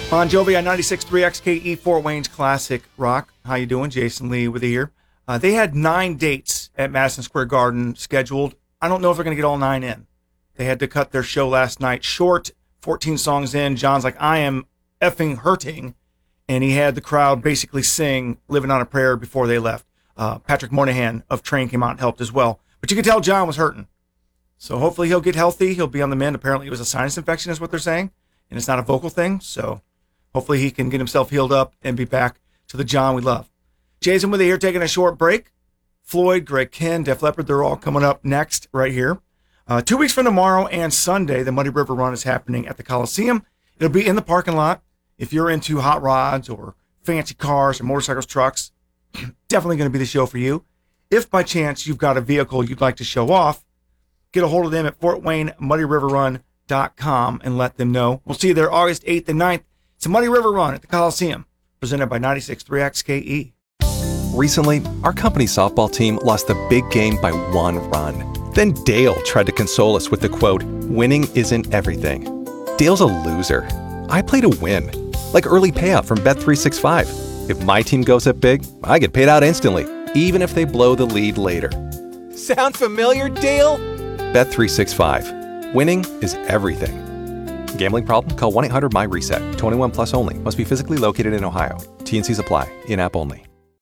Bon Jovi on 96.3 XKE Fort Wayne's Classic Rock. How you doing? Jason Lee with you here. They had 9 dates at Madison Square Garden scheduled. I don't know if they're going to get all 9 in. They had to cut their show last night short, 14 songs in. John's like, I am effing hurting. And he had the crowd basically sing Living on a Prayer before they left. Patrick Moynihan of Train came out and helped as well. But you could tell John was hurting. So hopefully he'll get healthy. He'll be on the mend. Apparently it was a sinus infection is what they're saying. And it's not a vocal thing. So hopefully he can get himself healed up and be back to the John we love. Jason with you here taking a short break. Floyd, Greg Kihn, Def Leppard, they're all coming up next right here. 2 weeks from tomorrow and Sunday, the Muddy River Run is happening at the Coliseum. It'll be in the parking lot. If you're into hot rods or fancy cars or motorcycles, trucks, definitely going to be the show for you. If by chance you've got a vehicle you'd like to show off, get a hold of them at FortWayneMuddyRiverRun.com and let them know. We'll see you there August 8th and 9th. It's a Muddy River Run at the Coliseum, presented by 96.3 XKE. Recently, our company's softball team lost the big game by 1 run. Then Dale tried to console us with the quote, "Winning isn't everything." Dale's a loser. I play to win, like early payout from Bet365. If my team goes up big, I get paid out instantly, even if they blow the lead later. Sound familiar, Dale? Bet365. Winning is everything. Gambling problem? Call 1-800-MY-RESET. 21 plus only. Must be physically located in Ohio. T&Cs apply. In-app only.